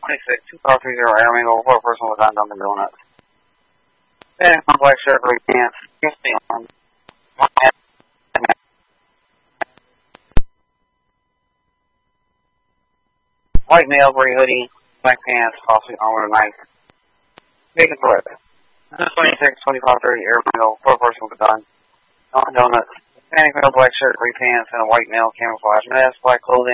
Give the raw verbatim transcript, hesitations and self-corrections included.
twenty-six, two five three zero Air Mango, four person with on Dunkin' Donuts. Hispanic, one black shirt, gray pants, fifty on. White male, gray hoodie, black pants, coffee, armor, knife. Bacon thread. twenty-six, twenty-five, thirty Air Mango, four person with a gun. Dunkin' Donuts. Hispanic male, black shirt, gray pants, and a white male camouflage mask, black clothing.